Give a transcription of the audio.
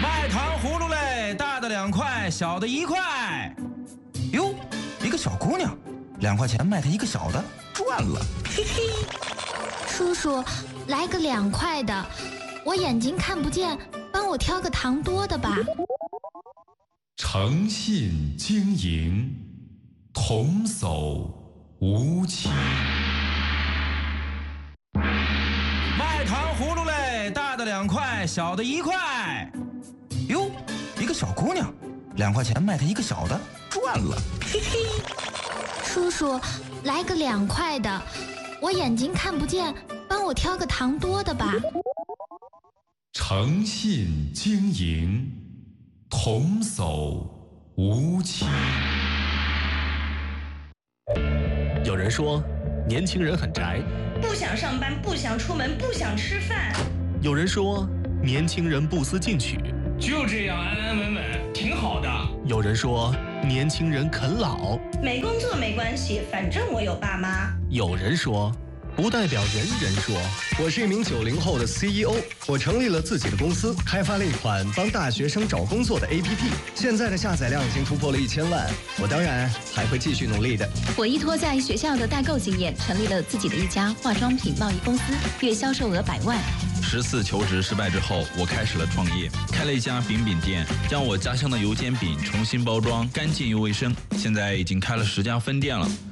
卖糖葫芦嘞，大的2块，小的1块。哟，一个小姑娘，2块钱卖她一个小的，赚了，嘿嘿。 叔叔，来个2块的，我眼睛看不见，帮我挑个糖多的吧。 诚信经营，童叟无欺。 卖糖葫芦嘞，大的2块，小的1块。哟，一个小姑娘，2块钱卖她一个小的，赚了，嘿嘿。 叔叔，来个2块的，我眼睛看不见，帮我挑个糖多的吧。 诚信经营，童叟无欺。 有人说，年轻人很宅， 不想上班，不想出门，不想吃饭。 有人说，年轻人不思进取， 就这样安安稳稳，挺好的。 有人说，年轻人啃老， 没工作没关系，反正我有爸妈。 有人说，不代表人人说。 我是一名90后的 CEO， 我成立了自己的公司，开发了一款帮大学生找工作的 APP， 现在的下载量已经突破了1000万。我当然还会继续努力的。 我依托在学校的代购经验，成立了自己的一家化妆品贸易公司，月销售额100万。 14求职失败之后，我开始了创业，开了一家饼店，将我家乡的油煎饼重新包装，干净又卫生。现在已经开了10家分店了。